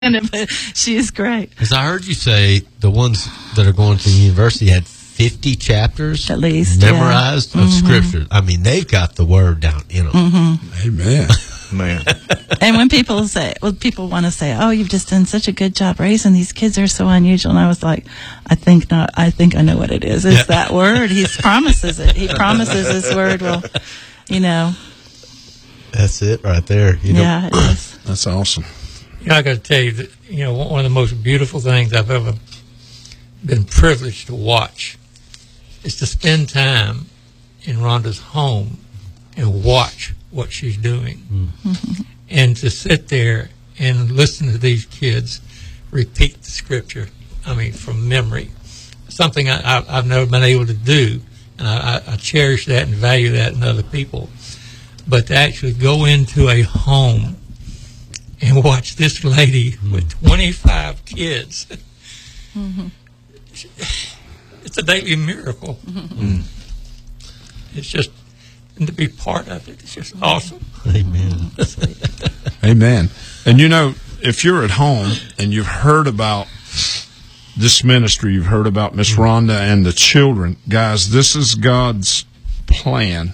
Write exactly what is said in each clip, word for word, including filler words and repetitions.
but she is great. As I heard you say, the ones that are going to the university had fifty chapters at least memorized yeah. of mm-hmm. scripture. I mean, they've got the word down in them. Mm-hmm. Amen. Man. And when people say, well, people want to say, "Oh, you've just done such a good job raising these kids. Are so unusual." And I was like, "I think not. I think I know what it is. It's yeah. that word. He promises it. He promises His word will, you know." That's it right there. You yeah, it is. That's awesome. You know, I got to tell you that, you know, one of the most beautiful things I've ever been privileged to watch is to spend time in Rhonda's home and watch what she's doing. Mm-hmm. And to sit there and listen to these kids repeat the scripture, I mean, from memory. Something I, I, I've never been able to do, and I, I, I cherish that and value that in other people. But to actually go into a home and watch this lady mm-hmm. with twenty-five kids, mm-hmm. it's a daily miracle. Mm-hmm. It's just, and to be part of it, it's just awesome. Amen. Amen. And you know, if you're at home and you've heard about this ministry, you've heard about Miss Rhonda and the children, guys, this is God's plan.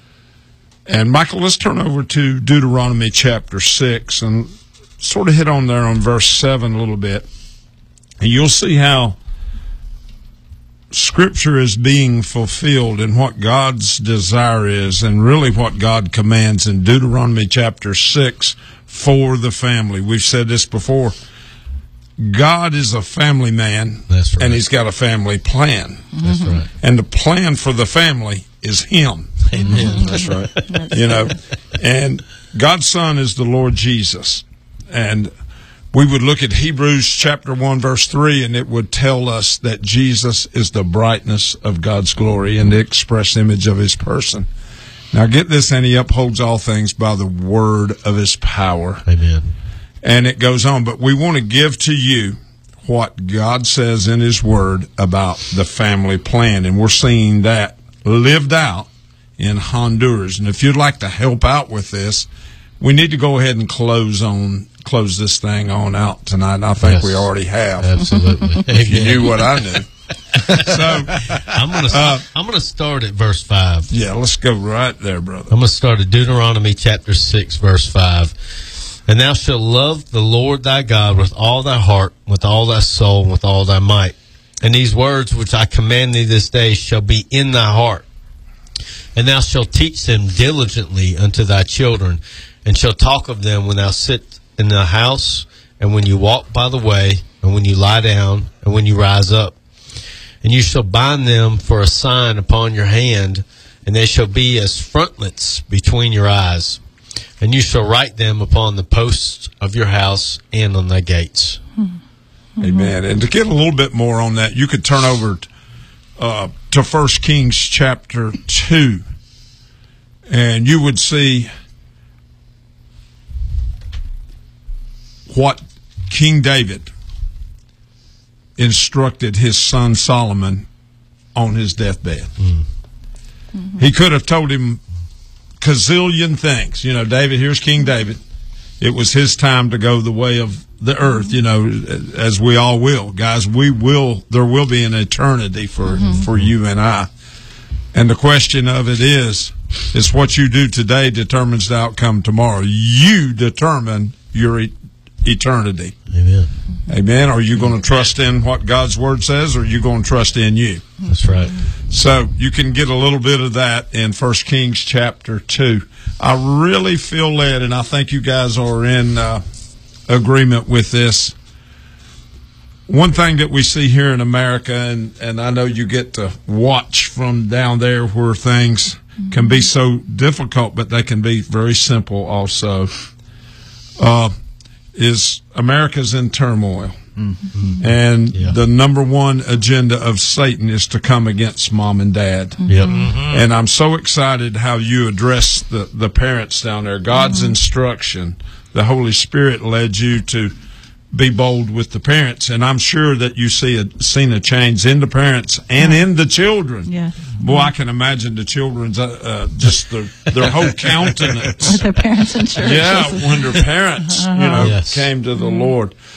And Michael, let's turn over to Deuteronomy chapter six and sort of hit on there on verse seven a little bit. And you'll see how Scripture is being fulfilled and what God's desire is and really what God commands in Deuteronomy chapter six for the family. We've said this before. God is a family man. That's right. And He's got a family plan. That's right. And the plan for the family is Him. Amen. That's right. You know, and God's Son is the Lord Jesus. And we would look at Hebrews chapter one, verse three, and it would tell us that Jesus is the brightness of God's glory and the express image of His person. Now get this, and He upholds all things by the word of His power. Amen. And it goes on, but we want to give to you what God says in His word about the family plan, and we're seeing that lived out in Honduras. And if you'd like to help out with this, we need to go ahead and close on close this thing on out tonight. And I think yes, we already have. Absolutely. If you knew what I knew. So I'm gonna uh, I'm gonna start at verse five. Yeah, let's go right there, brother. I'm gonna start at Deuteronomy chapter six, verse five. And thou shalt love the Lord thy God with all thy heart, with all thy soul, and with all thy might. And these words which I command thee this day shall be in thy heart. And thou shalt teach them diligently unto thy children, and shalt talk of them when thou sit in the house, and when you walk by the way, and when you lie down, and when you rise up. And you shall bind them for a sign upon your hand, and they shall be as frontlets between your eyes. And you shall write them upon the posts of your house and on thy gates. Mm-hmm. Amen. And to get a little bit more on that, you could turn over uh, to First Kings chapter two, and you would see what King David instructed his son Solomon on his deathbed. Mm. Mm-hmm. He could have told him gazillion things. You know, David, here's King David. It was his time to go the way of the earth, you know, as we all will. Guys, we will, there will be an eternity for, mm-hmm. for you and I. And the question of it is, is what you do today determines the outcome tomorrow. You determine your e- eternity. Amen. Amen. Are you going to trust in what God's word says, or are you going to trust in you? That's right. So you can get a little bit of that in First Kings chapter two. I really feel led, and I think you guys are in uh, agreement with this. One thing that we see here in America, and, and I know you get to watch from down there where things mm-hmm. can be so difficult, but they can be very simple also, uh, is America's in turmoil. Mm-hmm. And yeah. the number one agenda of Satan is to come against mom and dad. Mm-hmm. Yep. Mm-hmm. And I'm so excited how you address the, the parents down there. God's mm-hmm. instruction, the Holy Spirit led you to be bold with the parents. And I'm sure that you see a, seen a change in the parents and in the children. Yeah. Boy, I can imagine the children's uh, uh, just their, their whole countenance. With their parents in church. Yeah, when their parents, you know, Yes. came to the Lord.